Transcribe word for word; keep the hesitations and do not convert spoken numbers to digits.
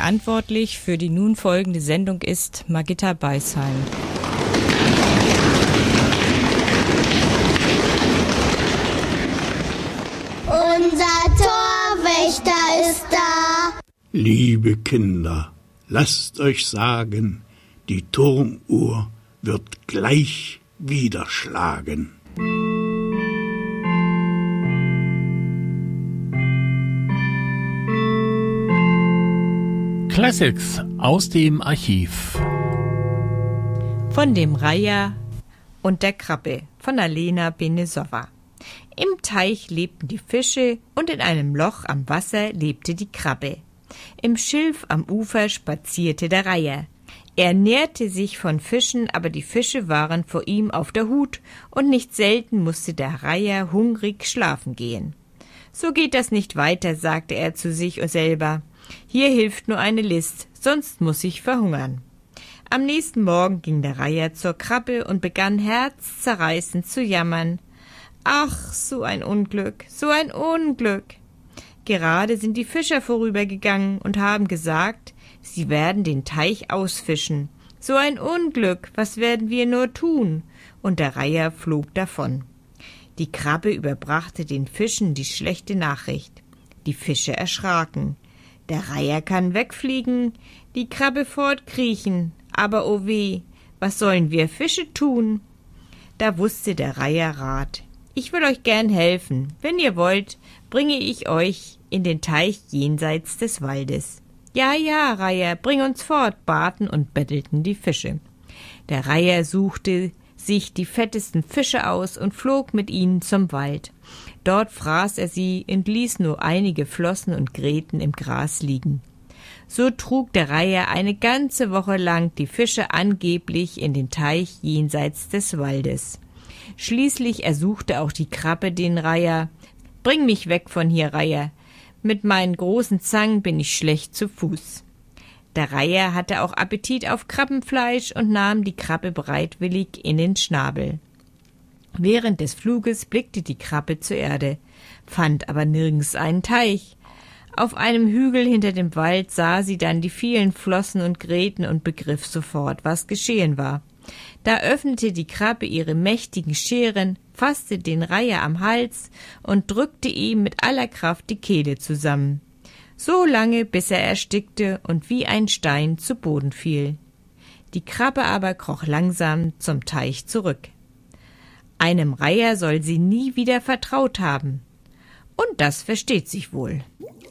Verantwortlich für die nun folgende Sendung ist Margitta Beisheim. Unser Torwächter ist da. Liebe Kinder, lasst euch sagen, die Turmuhr wird gleich wieder schlagen. Classics aus dem Archiv. Von dem Reiher und der Krabbe von Alena Benesowa. Im Teich lebten die Fische und in einem Loch am Wasser lebte die Krabbe. Im Schilf am Ufer spazierte der Reiher. Er nährte sich von Fischen, aber die Fische waren vor ihm auf der Hut und nicht selten musste der Reiher hungrig schlafen gehen. So geht das nicht weiter, sagte er zu sich selber. Hier hilft nur eine List, sonst muss ich verhungern. Am nächsten Morgen ging der Reiher zur Krabbe und begann herzzerreißend zu jammern. Ach, so ein Unglück, so ein Unglück! Gerade sind die Fischer vorübergegangen und haben gesagt, sie werden den Teich ausfischen. So ein Unglück, was werden wir nur tun? Und der Reiher flog davon. Die Krabbe überbrachte den Fischen die schlechte Nachricht. Die Fische erschraken. Der Reiher kann wegfliegen, die Krabbe fortkriechen, aber oh weh, was sollen wir Fische tun? Da wusste der Reiher Rat. Ich will euch gern helfen. Wenn ihr wollt, bringe ich euch in den Teich jenseits des Waldes. Ja, ja, Reiher, bring uns fort, baten und bettelten die Fische. Der Reiher suchte sich die fettesten Fische aus und flog mit ihnen zum Wald. Dort fraß er sie und ließ nur einige Flossen und Gräten im Gras liegen. So trug der Reiher eine ganze Woche lang die Fische angeblich in den Teich jenseits des Waldes. Schließlich ersuchte auch die Krabbe den Reiher. »Bring mich weg von hier, Reiher. Mit meinen großen Zangen bin ich schlecht zu Fuß.« Der Reiher hatte auch Appetit auf Krabbenfleisch und nahm die Krabbe bereitwillig in den Schnabel. Während des Fluges blickte die Krabbe zur Erde, fand aber nirgends einen Teich. Auf einem Hügel hinter dem Wald sah sie dann die vielen Flossen und Gräten und begriff sofort, was geschehen war. Da öffnete die Krabbe ihre mächtigen Scheren, fasste den Reiher am Hals und drückte ihm mit aller Kraft die Kehle zusammen. So lange, bis er erstickte und wie ein Stein zu Boden fiel. Die Krabbe aber kroch langsam zum Teich zurück. Einem Reiher soll sie nie wieder vertraut haben. Und das versteht sich wohl.